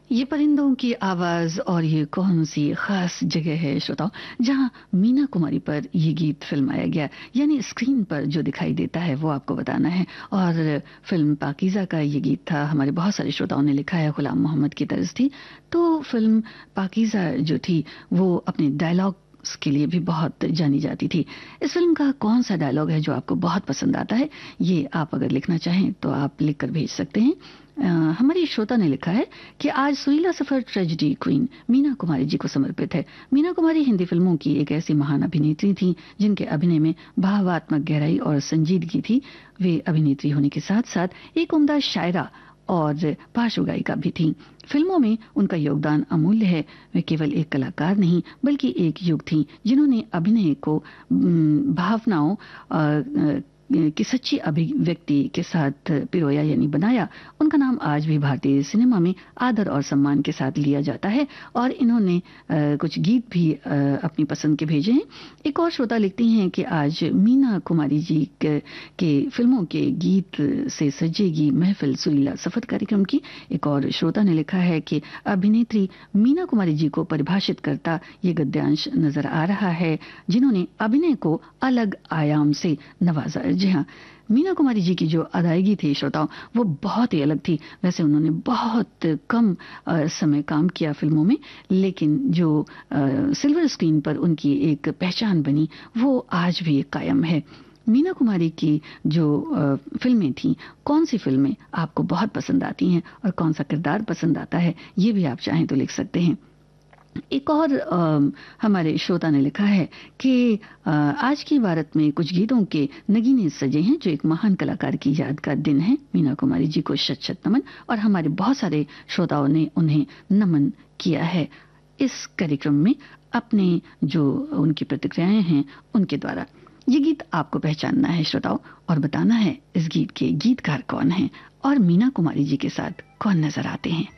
ये परिंदों की आवाज और ये कौन सी खास जगह है श्रोताओं, जहां मीना कुमारी पर ये गीत फिल्माया गया, यानी स्क्रीन पर जो दिखाई देता है वो आपको बताना है। और फिल्म पाकीज़ा का ये गीत था, हमारे बहुत सारे श्रोताओं ने लिखा है, गुलाम मोहम्मद की तर्ज थी। तो फिल्म पाकीज़ा जो थी वो अपने डायलॉग के लिए भी बहुत जानी जाती थी। इस फिल्म का कौन सा डायलॉग है जो आपको बहुत पसंद आता है, ये आप अगर लिखना चाहें तो आप लिख कर भेज सकते हैं। हमारी श्रोता ने लिखा है कि आज सुरीला सफर ट्रेजेडी क्वीन मीना कुमारी जी को समर्पित है। मीना कुमारी हिंदी फिल्मों की एक ऐसी महान अभिनेत्री थी जिनके अभिनय में भावात्मक गहराई और संजीदगी थी। वे अभिनेत्री होने के साथ साथ एक उम्दा शायरा और पार्श्व गायिका भी थी। फिल्मों में उनका योगदान अमूल्य है। वे केवल एक कलाकार नहीं बल्कि एक युग थी जिन्होंने अभिनय को भावनाओं की सच्ची अभिव्यक्ति के साथ पिरोया यानी बनाया। उनका नाम आज भी भारतीय सिनेमा में आदर और सम्मान के साथ लिया जाता है और इन्होंने कुछ गीत भी अपनी पसंद के भेजे हैं। एक और श्रोता लिखती हैं कि आज मीना कुमारी जी के फिल्मों के गीत से सजेगी महफिल सुरीला सफर कार्यक्रम की। एक और श्रोता ने लिखा है कि अभिनेत्री मीना कुमारी जी को परिभाषित करता ये गद्यांश नजर आ रहा है जिन्होंने अभिनय को अलग आयाम से नवाजा। जी हाँ, मीना कुमारी जी की जो अदायगी थी श्रोताओं वो बहुत ही अलग थी। वैसे उन्होंने बहुत कम समय काम किया फिल्मों में, लेकिन जो सिल्वर स्क्रीन पर उनकी एक पहचान बनी वो आज भी कायम है। मीना कुमारी की जो फिल्में थी, कौन सी फिल्में आपको बहुत पसंद आती हैं और कौन सा किरदार पसंद आता है, ये भी आप चाहें तो लिख सकते हैं। एक और हमारे श्रोता ने लिखा है कि आज की भारत में कुछ गीतों के नगीने सजे हैं जो एक महान कलाकार की याद का दिन है। मीना कुमारी जी को शत शत नमन। और हमारे बहुत सारे श्रोताओं ने उन्हें नमन किया है इस कार्यक्रम में अपने जो उनकी प्रतिक्रियाएं हैं उनके द्वारा। ये गीत आपको पहचानना है श्रोताओं और बताना है इस गीत के गीतकार कौन हैं और मीना कुमारी जी के साथ कौन नजर आते हैं।